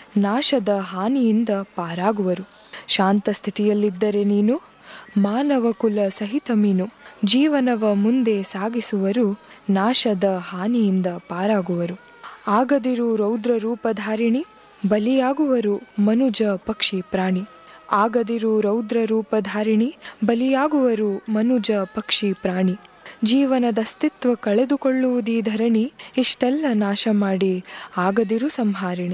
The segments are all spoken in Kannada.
ನಾಶದ ಹಾನಿಯಿಂದ ಪಾರಾಗುವರು. ಶಾಂತ ಸ್ಥಿತಿಯಲ್ಲಿದ್ದರೆ ನೀನು ಮಾನವ ಕುಲ ಸಹಿತ ಮೀನು. ಜೀವನವ ಮುಂದೆ ಸಾಗಿಸುವರು, ನಾಶದ ಹಾನಿಯಿಂದ ಪಾರಾಗುವರು. ಆಗದಿರು ರೌದ್ರ ರೂಪಧಾರಿಣಿ, ಬಲಿಯಾಗುವರು ಮನುಜ ಪಕ್ಷಿ ಪ್ರಾಣಿ. ಆಗದಿರು ರೌದ್ರ ರೂಪಧಾರಿಣಿ, ಬಲಿಯಾಗುವರು ಮನುಜ ಪಕ್ಷಿ ಪ್ರಾಣಿ. ಜೀವನದ ಅಸ್ತಿತ್ವ ಕಳೆದುಕೊಳ್ಳುವುದೀ ಧರಣಿ, ಇಷ್ಟೆಲ್ಲ ನಾಶ ಮಾಡಿ ಆಗದಿರು ಸಂಹಾರಿಣಿ.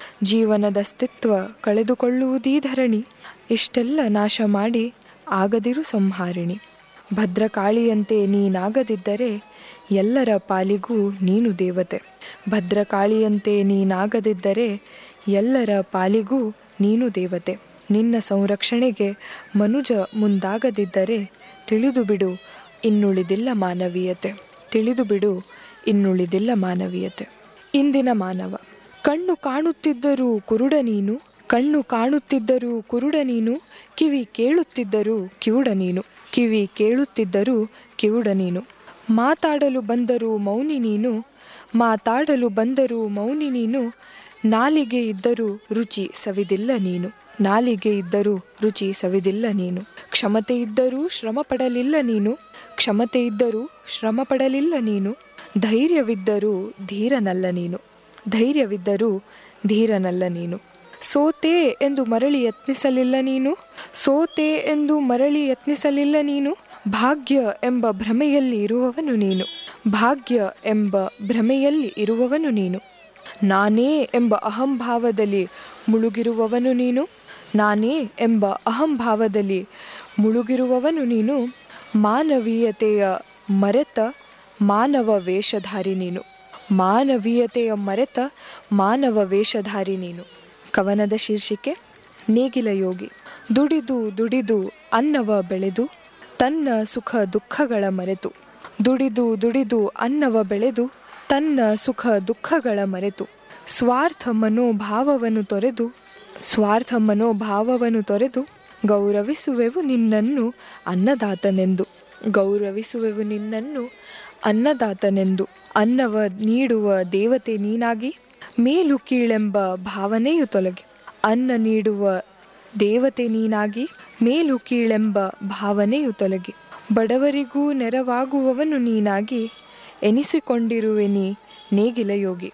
ಜೀವನದ ಅಸ್ತಿತ್ವ ಕಳೆದುಕೊಳ್ಳುವುದೀ ಧರಣಿ, ಇಷ್ಟೆಲ್ಲ ನಾಶ ಮಾಡಿ ಆಗದಿರು ಸಂಹಾರಿಣಿ. ಭದ್ರಕಾಳಿಯಂತೆ ನೀನಾಗದಿದ್ದರೆ ಎಲ್ಲರ ಪಾಲಿಗೂ ನೀನು ದೇವತೆ. ಭದ್ರಕಾಳಿಯಂತೆ ನೀನಾಗದಿದ್ದರೆ ಎಲ್ಲರ ಪಾಲಿಗೂ ನೀನು ದೇವತೆ. ನಿನ್ನ ಸಂರಕ್ಷಣೆಗೆ ಮನುಜ ಮುಂದಾಗದಿದ್ದರೆ ತಿಳಿದು ಬಿಡು ಇನ್ನುಳಿದಿಲ್ಲ ಮಾನವೀಯತೆ. ತಿಳಿದು ಬಿಡು ಇನ್ನುಳಿದಿಲ್ಲ ಮಾನವೀಯತೆ. ಇಂದಿನ ಮಾನವ ಕಣ್ಣು ಕಾಣುತ್ತಿದ್ದರೂ ಕುರುಡ ನೀನು. ಕಣ್ಣು ಕಾಣುತ್ತಿದ್ದರೂ ಕುರುಡ ನೀನು, ಕಿವಿ ಕೇಳುತ್ತಿದ್ದರೂ ಕಿವುಡ ನೀನು. ಕಿವಿ ಕೇಳುತ್ತಿದ್ದರೂ ಕಿವುಡ ನೀನು. ಮಾತಾಡಲು ಬಂದರೂ ಮೌನಿ ನೀನು. ಮಾತಾಡಲು ಬಂದರೂ ಮೌನಿ ನೀನು. ನಾಲಿಗೆ ಇದ್ದರೂ ರುಚಿ ಸವಿದಿಲ್ಲ ನೀನು. ನಾಲಿಗೆ ಇದ್ದರೂ ರುಚಿ ಸವಿದಿಲ್ಲ ನೀನು. ಕ್ಷಮತೆ ಇದ್ದರೂ ಶ್ರಮ ಪಡಲಿಲ್ಲ ನೀನು. ಕ್ಷಮತೆ ಇದ್ದರೂ ಶ್ರಮ ಪಡಲಿಲ್ಲ ನೀನು. ಧೈರ್ಯವಿದ್ದರೂ ಧೀರನಲ್ಲ ನೀನು. ಧೈರ್ಯವಿದ್ದರೂ ಧೀರನಲ್ಲ ನೀನು. ಸೋತೆ ಎಂದು ಮರಳಿ ಯತ್ನಿಸಲಿಲ್ಲ ನೀನು. ಸೋತೆ ಎಂದು ಮರಳಿ ಯತ್ನಿಸಲಿಲ್ಲ ನೀನು. ಭಾಗ್ಯ ಎಂಬ ಭ್ರಮೆಯಲ್ಲಿ ಇರುವವನು ನೀನು. ಭಾಗ್ಯ ಎಂಬ ಭ್ರಮೆಯಲ್ಲಿ ಇರುವವನು ನೀನು. ನಾನೇ ಎಂಬ ಅಹಂಭಾವದಲ್ಲಿ ಮುಳುಗಿರುವವನು ನೀನು. ನಾನೇ ಎಂಬ ಅಹಂಭಾವದಲ್ಲಿ ಮುಳುಗಿರುವವನು ನೀನು. ಮಾನವೀಯತೆಯ ಮರೆತ ಮಾನವ ವೇಷಧಾರಿ ನೀನು. ಮಾನವೀಯತೆಯ ಮರೆತ ಮಾನವ ವೇಷಧಾರಿ ನೀನು. ಕವನದ ಶೀರ್ಷಿಕೆ ನೇಗಿಲ ಯೋಗಿ. ದುಡಿದು ದುಡಿದು ಅನ್ನವ ಬೆಳೆದು ತನ್ನ ಸುಖ ದುಃಖಗಳ ಮರೆತು. ದುಡಿದು ದುಡಿದು ಅನ್ನವ ಬೆಳೆದು ತನ್ನ ಸುಖ ದುಃಖಗಳ ಮರೆತು. ಸ್ವಾರ್ಥ ಮನೋಭಾವವನ್ನು ತೊರೆದು ಸ್ವಾರ್ಥ ಮನೋಭಾವವನ್ನು ತೊರೆದು ಗೌರವಿಸುವೆವು ನಿನ್ನನ್ನು ಅನ್ನದಾತನೆಂದು. ಗೌರವಿಸುವೆವು ನಿನ್ನನ್ನು ಅನ್ನದಾತನೆಂದು. ಅನ್ನವ ನೀಡುವ ದೇವತೆ ನೀನಾಗಿ ಮೇಲು ಕೀಳೆಂಬ ಭಾವನೆಯು ತೊಲಗಿ. ಅನ್ನ ನೀಡುವ ದೇವತೆ ನೀನಾಗಿ ಮೇಲು ಕೀಳೆಂಬ ಭಾವನೆಯು ತೊಲಗಿ. ಬಡವರಿಗೂ ನೆರವಾಗುವವನು ನೀನಾಗಿ ಎನಿಸಿಕೊಂಡಿರುವೆ ನೀ ನೇಗಿಲ ಯೋಗಿ.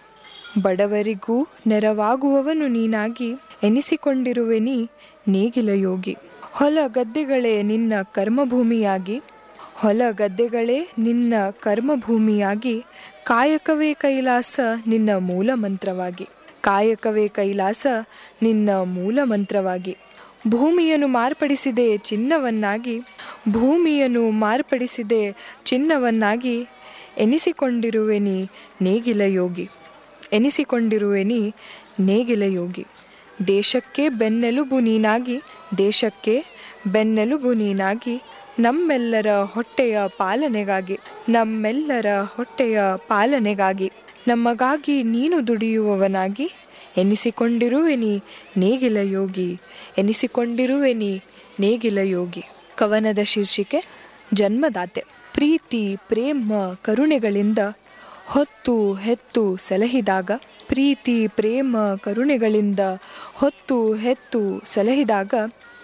ಬಡವರಿಗೂ ನೆರವಾಗುವವನು ನೀನಾಗಿ ಎನಿಸಿಕೊಂಡಿರುವೆ ನೀ ನೇಗಿಲ ಯೋಗಿ. ಹೊಲ ಗದ್ದೆಗಳೇ ನಿನ್ನ ಕರ್ಮಭೂಮಿಯಾಗಿ. ಹೊಲ ಗದ್ದೆಗಳೇ ನಿನ್ನ ಕರ್ಮಭೂಮಿಯಾಗಿ. ಕಾಯಕವೇ ಕೈಲಾಸ ನಿನ್ನ ಮೂಲ ಮಂತ್ರವಾಗಿ. ಕಾಯಕವೇ ಕೈಲಾಸ ನಿನ್ನ ಮೂಲ ಮಂತ್ರವಾಗಿ. ಭೂಮಿಯನ್ನು ಮಾರ್ಪಡಿಸಿದೆ ಚಿನ್ನವನ್ನಾಗಿ. ಭೂಮಿಯನ್ನು ಮಾರ್ಪಡಿಸಿದೆ ಚಿನ್ನವನ್ನಾಗಿ. ಎನಿಸಿಕೊಂಡಿರುವೆ ನೀ ನೇಗಿಲ ಯೋಗಿ. ಎನಿಸಿಕೊಂಡಿರುವೆ ನೀ ನೇಗಿಲ ಯೋಗಿ. ದೇಶಕ್ಕೆ ಬೆನ್ನೆಲುಬು ನೀನಾಗಿ. ದೇಶಕ್ಕೆ ಬೆನ್ನೆಲುಬು ನೀನಾಗಿ. ನಮ್ಮೆಲ್ಲರ ಹೊಟ್ಟೆಯ ಪಾಲನೆಗಾಗಿ. ನಮ್ಮೆಲ್ಲರ ಹೊಟ್ಟೆಯ ಪಾಲನೆಗಾಗಿ. ನಮಗಾಗಿ ನೀನು ದುಡಿಯುವವನಾಗಿ. ಎನಿಸಿಕೊಂಡಿರುವೆ ನೀ ನೇಗಿಲ ಯೋಗಿ. ಎನಿಸಿಕೊಂಡಿರುವೆ ನೀ ನೇಗಿಲ ಯೋಗಿ. ಕವನದ ಶೀರ್ಷಿಕೆ ಜನ್ಮದಾತೆ. ಪ್ರೀತಿ ಪ್ರೇಮ ಕರುಣೆಗಳಿಂದ ಹೊತ್ತು ಹೆತ್ತು ಸಲಹಿದಾಗ. ಪ್ರೀತಿ ಪ್ರೇಮ ಕರುಣೆಗಳಿಂದ ಹೊತ್ತು ಹೆತ್ತು ಸಲಹಿದಾಗ.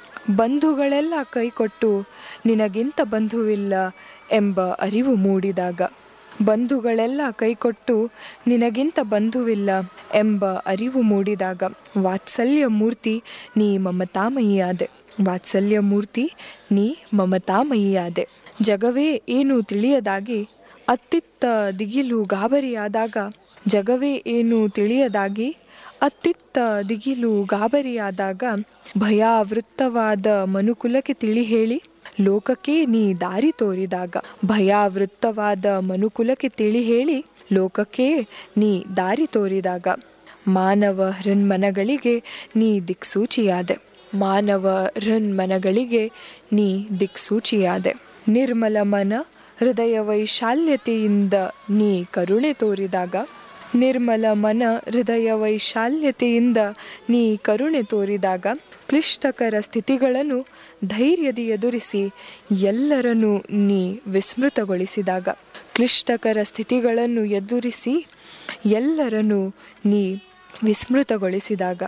ಬಂಧುಗಳೆಲ್ಲ ಕೈಕೊಟ್ಟು ನಿನಗಿಂತ ಬಂಧುವಿಲ್ಲ ಎಂಬ ಅರಿವು ಮೂಡಿದಾಗ. ಬಂಧುಗಳೆಲ್ಲ ಕೈಕೊಟ್ಟು ನಿನಗಿಂತ ಬಂಧುವಿಲ್ಲ ಎಂಬ ಅರಿವು ಮೂಡಿದಾಗ. ವಾತ್ಸಲ್ಯ ಮೂರ್ತಿ ನೀ ಮಮತಾಮಯಿಯಾದೆ. ವಾತ್ಸಲ್ಯ ಮೂರ್ತಿ ನೀ ಮಮತಾಮಯಿಯಾದೆ. ಜಗವೇ ಏನು ತಿಳಿಯದಾಗಿ ಅತ್ತಿತ್ತ ದಿಗಿಲು ಗಾಬರಿಯಾದಾಗ. ಜಗವೇ ಏನು ತಿಳಿಯದಾಗಿ ಅತ್ತಿತ್ತ ದಿಗಿಲು ಗಾಬರಿಯಾದಾಗ. ಭಯಾವೃತ್ತವಾದ ಮನುಕುಲಕ್ಕೆ ತಿಳಿ ಹೇಳಿ ಲೋಕಕ್ಕೆ ನೀ ದಾರಿ ತೋರಿದಾಗ. ಭಯಾವೃತ್ತವಾದ ಮನುಕುಲಕ್ಕೆ ತಿಳಿ ಹೇಳಿ ಲೋಕಕ್ಕೆ ನೀ ದಾರಿ ತೋರಿದಾಗ. ಮಾನವ ಹೃನ್ಮನಗಳಿಗೆ ನೀ ದಿಕ್ಸೂಚಿಯಾದೆ. ಮಾನವ ಹೃನ್ಮನಗಳಿಗೆ ನೀ ದಿಕ್ಸೂಚಿಯಾದೆ. ನಿರ್ಮಲ ಮನ ಹೃದಯ ವೈಶಾಲ್ಯತೆಯಿಂದ ನೀ ಕರುಣೆ ತೋರಿದಾಗ. ನಿರ್ಮಲ ಮನ ಹೃದಯ ವೈಶಾಲ್ಯತೆಯಿಂದ ನೀ ಕರುಣೆ ತೋರಿದಾಗ. ಕ್ಲಿಷ್ಟಕರ ಸ್ಥಿತಿಗಳನ್ನು ಧೈರ್ಯದಿ ಎದುರಿಸಿ ಎಲ್ಲರನ್ನೂ ನೀ ವಿಸ್ಮೃತಗೊಳಿಸಿದಾಗ. ಕ್ಲಿಷ್ಟಕರ ಸ್ಥಿತಿಗಳನ್ನು ಎದುರಿಸಿ ಎಲ್ಲರನ್ನೂ ನೀ ವಿಸ್ಮೃತಗೊಳಿಸಿದಾಗ.